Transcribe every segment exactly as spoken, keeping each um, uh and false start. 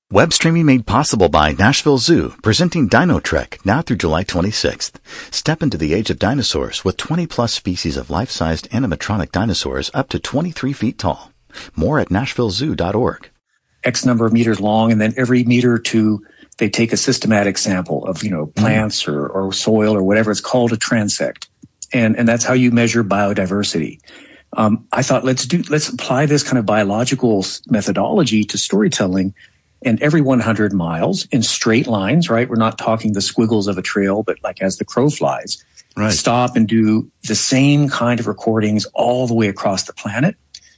Web streaming made possible by Nashville Zoo, presenting Dino Trek now through July twenty-sixth. Step into the age of dinosaurs with twenty plus species of life-sized animatronic dinosaurs up to twenty-three feet tall. More at nashville zoo dot org. X number of meters long, and then every meter or two, they take a systematic sample of, you know, plants mm. or, or soil or whatever. It's called a transect. And, and that's how you measure biodiversity. Um, I thought, let's do, let's apply this kind of biological methodology to storytelling. And every one hundred miles in straight lines, right? We're not talking the squiggles of a trail, but like as the crow flies, right. Stop and do the same kind of recordings all the way across the planet.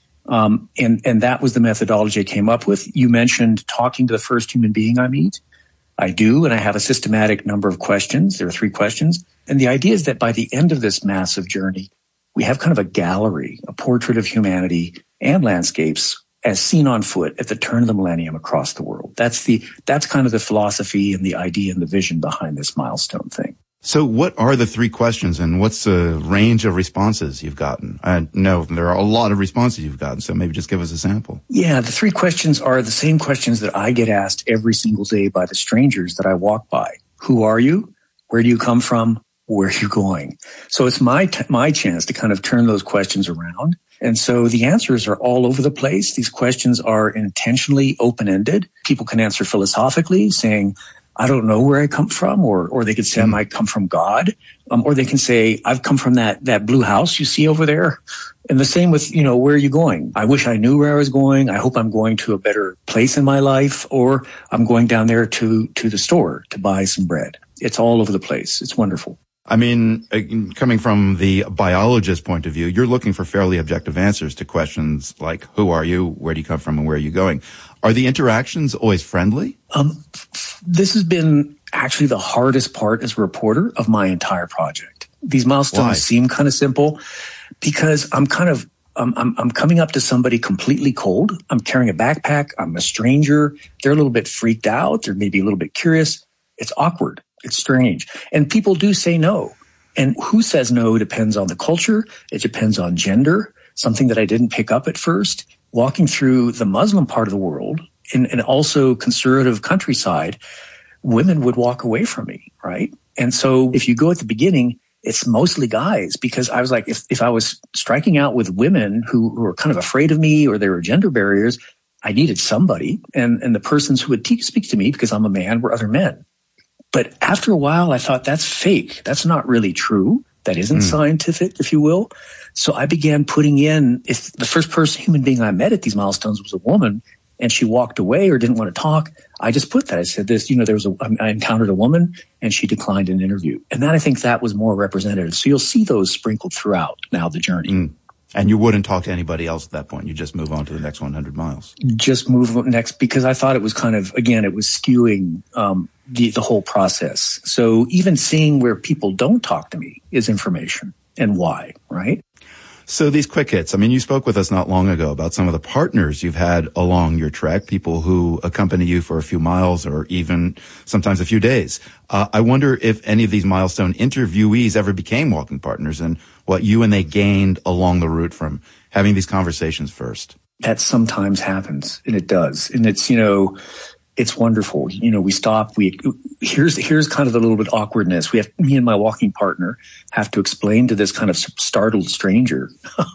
Um, and, and that was the methodology I came up with. You mentioned talking to the first human being I meet. I do, and I have a systematic number of questions. There are three questions. And the idea is that by the end of this massive journey, we have kind of a gallery, a portrait of humanity and landscapes as seen on foot at the turn of the millennium across the world. That's the, that's kind of the philosophy and the idea and the vision behind this milestone thing. So what are the three questions and what's the range of responses you've gotten? I know there are a lot of responses you've gotten, so maybe just give us a sample. Yeah, the three questions are the same questions that I get asked every single day by the strangers that I walk by. Who are you? Where do you come from? Where are you going? So it's my, t- my chance to kind of turn those questions around. And so the answers are all over the place. These questions are intentionally open-ended. People can answer philosophically, saying, I don't know where I come from, or or they could say, mm. I might come from God. Um, or they can say, I've come from that, that blue house you see over there. And the same with, you know, where are you going? I wish I knew where I was going. I hope I'm going to a better place in my life, or I'm going down there to, to the store to buy some bread. It's all over the place. It's wonderful. I mean, coming from the biologist point of view, you're looking for fairly objective answers to questions like, who are you? Where do you come from? And where are you going? Are the interactions always friendly? Um, this has been actually the hardest part as a reporter of my entire project. These milestones Why? seem kind of simple because I'm kind of, um, I'm, I'm coming up to somebody completely cold. I'm carrying a backpack. I'm a stranger. They're a little bit freaked out. They're maybe a little bit curious. It's awkward. It's strange. And people do say no. And who says no depends on the culture. It depends on gender, something that I didn't pick up at first. Walking through the Muslim part of the world and, and also conservative countryside, women would walk away from me, right? And so if you go at the beginning, it's mostly guys, because I was like, if, if I was striking out with women who, who were kind of afraid of me or there were gender barriers, I needed somebody. And, and the persons who would te- speak to me because I'm a man were other men. But after a while, I thought that's fake. That's not really true. That isn't mm. scientific, if you will. So I began putting in, if the first person, human being I met at these milestones was a woman and she walked away or didn't want to talk, I just put that. I said this, you know, there was a, I encountered a woman and she declined an interview. And then I think that was more representative. So you'll see those sprinkled throughout now the journey. Mm. And you wouldn't talk to anybody else at that point. You just move on to the next one hundred miles. Just move next, because I thought it was kind of, again, it was skewing um, the, the whole process. So even seeing where people don't talk to me is information, and why, right? So these quick hits, I mean, you spoke with us not long ago about some of the partners you've had along your trek, people who accompany you for a few miles or even sometimes a few days. Uh, I wonder if any of these milestone interviewees ever became walking partners and what you and they gained along the route from having these conversations first. That sometimes happens, and it does. And it's, you know, it's wonderful. You know, we stop, we, here's, here's kind of the little bit awkwardness. We have, me and my walking partner have to explain to this kind of startled stranger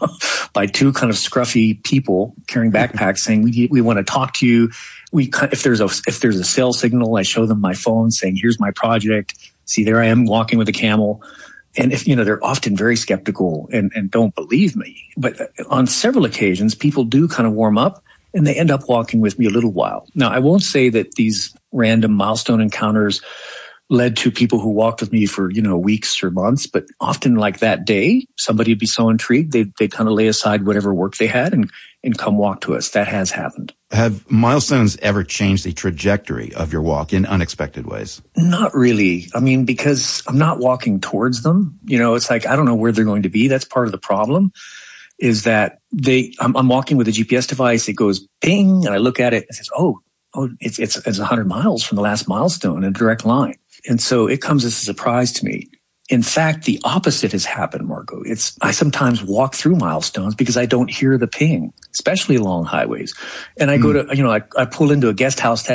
by two kind of scruffy people carrying backpacks saying, we, we want to talk to you. We, if there's a, if there's a cell signal, I show them my phone saying, here's my project. See, there I am walking with a camel. And if, you know, they're often very skeptical and, and don't believe me. But on several occasions, people do kind of warm up. And they end up walking with me a little while. Now, I won't say that these random milestone encounters led to people who walked with me for, you know, weeks or months, but often like that day, somebody would be so intrigued, they'd, they'd kind of lay aside whatever work they had and, and come walk to us. That has happened. Have milestones ever changed the trajectory of your walk in unexpected ways? Not really. I mean, because I'm not walking towards them. You know, it's like, I don't know where they're going to be. That's part of the problem. Is that they, I'm, I'm walking with a G P S device. It goes ping, and I look at it and says, "Oh, oh, it's it's it's one hundred miles from the last milestone in a direct line." And so it comes as a surprise to me. In fact, the opposite has happened, Marco. It's I sometimes walk through milestones because I don't hear the ping, especially along highways. And I mm. go to, you know, I, I pull into a guest house that